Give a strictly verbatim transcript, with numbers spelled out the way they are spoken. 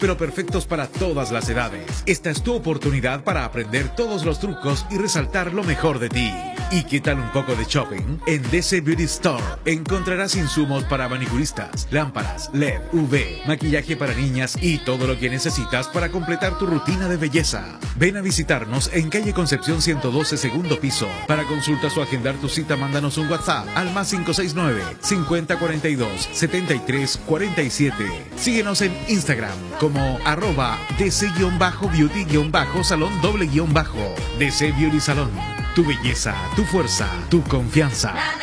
pero perfectos para todas las edades. Esta es tu oportunidad para aprender todos los trucos y resaltar lo mejor de ti. ¿Y qué tal un poco de shopping? En D C Beauty Store encontrarás insumos para manicuristas, lámparas, L E D, U V, maquillaje para niñas y todo lo que necesitas para completar tu rutina de belleza. Ven a visitarnos en calle Concepción ciento doce, segundo piso. Para consultas o agendar tu cita, mándanos un WhatsApp al más cinco seis nueve, cincuenta cuarenta y dos, setenta y tres cuarenta y siete. Síguenos en Instagram como arroba dc-beauty-salón doble guión bajo. D C Beauty Salón. Tu belleza, tu fuerza, tu confianza.